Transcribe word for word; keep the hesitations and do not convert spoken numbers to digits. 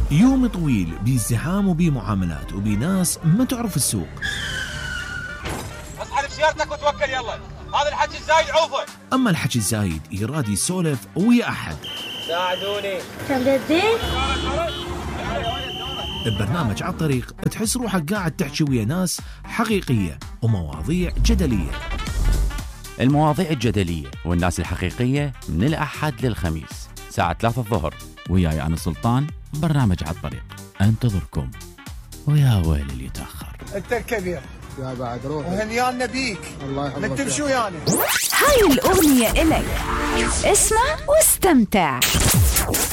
يوم طويل بازدحام وبمعاملات وبناس ما تعرف السوق. اصحى بسيارتك وتوكل يلا، هذا الحكي الزايد عوفه. اما الحكي الزايد يراد يسولف ويا احد. ساعدوني. تمدين؟ ببرنامج على الطريق تحس روحك قاعد تحكي ويا ناس حقيقية ومواضيع جدلية. المواضيع الجدلية والناس الحقيقية من الأحد للخميس ساعة ثلاثة الظهر، وياي أنا سلطان. برنامج على الطريق انتظركم، ويا ويل اللي يتأخر. انت الكبير يا بعد روح وهنيان نبيك. الله يحفظك. نكتب شو يعني. هاي الأغنية إلك، اسمع واستمتع.